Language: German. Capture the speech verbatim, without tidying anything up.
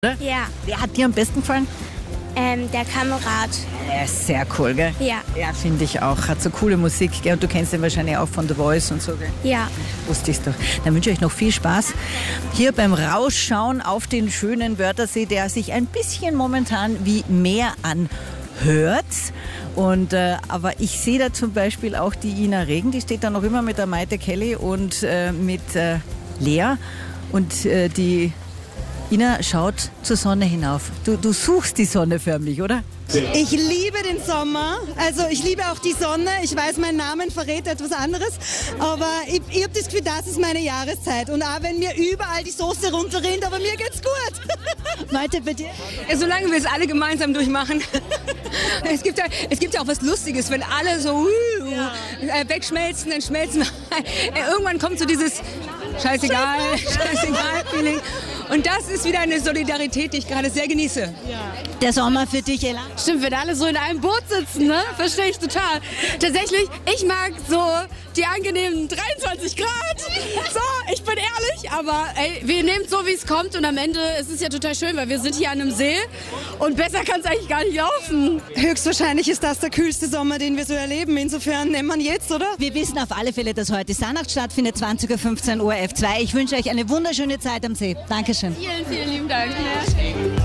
Oder? Ja, Wer hat dir am besten gefallen? ähm, der Kamerad. Er ist sehr cool, gell? Ja, Ja, finde ich auch. Hat so coole Musik, gell? Und du kennst ihn wahrscheinlich auch von The Voice und so, gell? ja. Wusste ich's doch. Dann wünsche ich euch noch viel Spaß hier beim Rausschauen auf den schönen Wörthersee, der sich ein bisschen momentan wie Meer anhört. Und, äh, aber ich sehe da zum Beispiel auch die Ina Regen, die steht da noch immer mit der Maite Kelly und äh, mit äh, Lea. Und äh, die Ina schaut zur Sonne hinauf. Du, du suchst die Sonne förmlich, oder? Ich liebe den Sommer, also ich liebe auch die Sonne. Ich weiß, mein Name verrät etwas anderes, aber ich, ich habe das Gefühl, das ist meine Jahreszeit. Und auch wenn mir überall die Soße runterrinnt, aber mir geht's gut. Maite, bei dir? Ja, solange wir es alle gemeinsam durchmachen. Es gibt ja, es gibt ja auch was Lustiges, wenn alle so uh, Ja. äh, wegschmelzen, dann schmelzen wir. Äh, Irgendwann kommt so dieses Scheißegal, Scheißegal-Feeling. Und das ist wieder eine Solidarität, die ich gerade sehr genieße. Der Sommer für dich, Ella? Stimmt, wenn alle so in einem Boot sitzen, ne? Verstehe ich total. Tatsächlich, ich mag so die angenehmen dreiundzwanzig Grad. So, ich bin ehrlich, aber ey, wir nehmen es so, wie es kommt und am Ende ist es ja total schön, weil wir sind hier an einem See und besser kann es eigentlich gar nicht laufen. Höchstwahrscheinlich ist das der kühlste Sommer, den wir so erleben. Insofern nehmen wir ihn jetzt, oder? Wir wissen auf alle Fälle, dass heute Sanacht stattfindet, zwanzig Uhr fünfzehn O R F zwei. Ich wünsche euch eine wunderschöne Zeit am See. Dankeschön. Vielen, vielen lieben Dank.